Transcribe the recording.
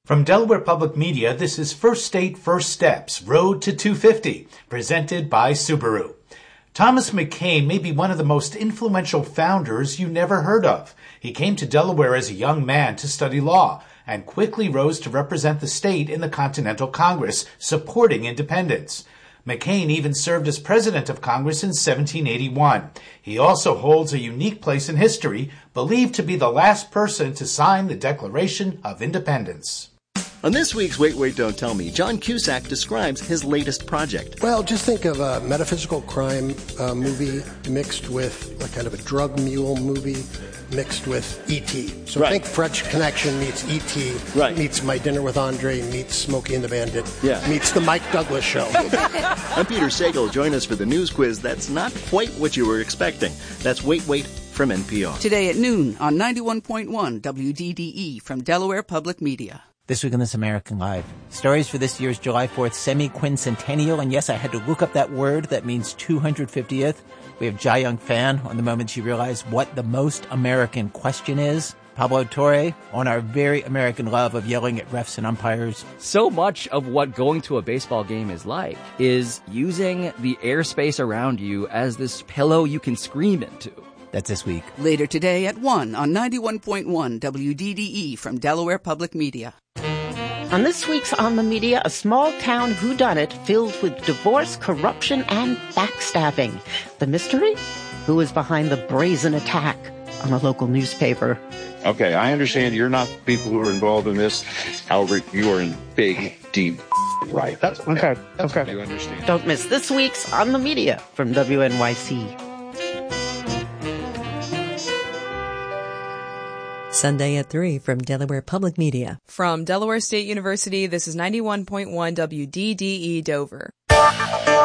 From Delaware Public Media, this is First State, First Steps, Road to 250, presented by Subaru. Thomas McCain may be one of the most influential founders you never heard of. He came to Delaware as a young man to study law and quickly rose to represent the state in the Continental Congress, supporting independence. McCain even served as president of Congress in 1781. He also holds a unique place in history, believed to be the last person to sign the Declaration of Independence. On this week's Wait, Wait, Don't Tell Me, John Cusack describes his latest project. Well, just think of a metaphysical crime movie mixed with a kind of a drug mule movie mixed with E.T. So Right. think French Connection meets E.T. Right. meets My Dinner with Andre meets Smokey and the Bandit meets The Mike Douglas Show. I'm Peter Sagal. Join us for the news quiz that's not quite what you were expecting. That's Wait, Wait from NPR. Today at noon on 91.1 WDDE from Delaware Public Media. This week on This American Life, stories for this year's July 4th semi-quincentennial. And yes, I had to look up that word. That means 250th. We have Jai Young Fan on the moment she realized what the most American question is. Pablo Torre on our very American love of yelling at refs and umpires. So much of what going to a baseball game is like is using the airspace around you as this pillow you can scream into. That's this week. Later today at 1 on 91.1 WDDE from Delaware Public Media. On this week's On the Media, a small-town whodunit filled with divorce, corruption, and backstabbing. The mystery? Who is behind the brazen attack on a local newspaper? Okay, I understand you're not the people who are involved in this. However, you are in big, deep right. That's okay. Okay. You understand. Don't miss this week's On the Media from WNYC. Sunday at 3 from Delaware Public Media. From Delaware State University, this is 91.1 WDDE Dover.